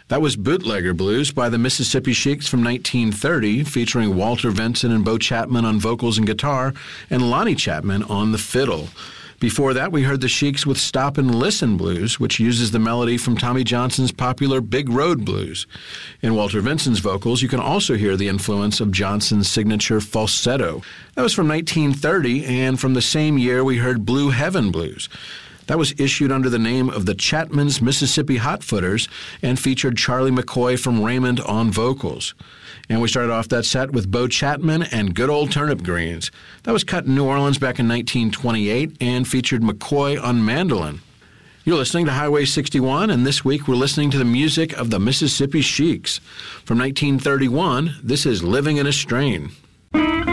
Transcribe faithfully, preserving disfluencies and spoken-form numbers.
That was Bootlegger Blues by the Mississippi Sheiks from nineteen thirty, featuring Walter Vinson and Bo Chapman on vocals and guitar, and Lonnie Chapman on the fiddle. Before that, we heard the Sheiks with Stop and Listen Blues, which uses the melody from Tommy Johnson's popular Big Road Blues. In Walter Vinson's vocals, you can also hear the influence of Johnson's signature falsetto. That was from nineteen thirty, and from the same year, we heard Blue Heaven Blues. That was issued under the name of the Chapman's Mississippi Hotfooters and featured Charlie McCoy from Raymond on vocals. And we started off that set with Bo Chapman and Good Old Turnip Greens. That was cut in New Orleans back in nineteen twenty-eight and featured McCoy on mandolin. You're listening to Highway sixty-one, and this week we're listening to the music of the Mississippi Sheiks. From nineteen thirty-one, this is Living in a Strain.